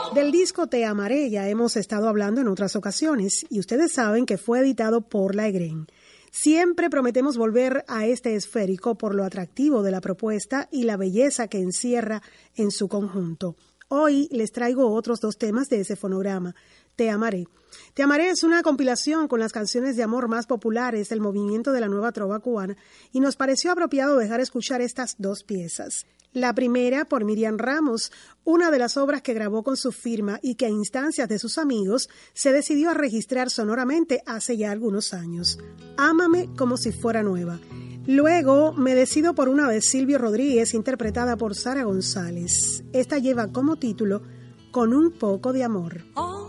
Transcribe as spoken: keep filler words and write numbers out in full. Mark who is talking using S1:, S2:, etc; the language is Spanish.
S1: Del disco Te Amaré ya hemos estado hablando en otras ocasiones y ustedes saben que fue editado por La Egren. Siempre prometemos volver a este esférico por lo atractivo de la propuesta y la belleza que encierra en su conjunto. Hoy les traigo otros dos temas de ese fonograma, Te Amaré. Te Amaré es una compilación con las canciones de amor más populares del movimiento de la nueva trova cubana y nos pareció apropiado dejar escuchar estas dos piezas. La primera por Miriam Ramos, una de las obras que grabó con su firma y que a instancias de sus amigos se decidió a registrar sonoramente hace ya algunos años. Ámame como si fuera nueva. Luego me decido por una de Silvio Rodríguez interpretada por Sara González. Esta lleva como título Con un poco de amor.
S2: Oh.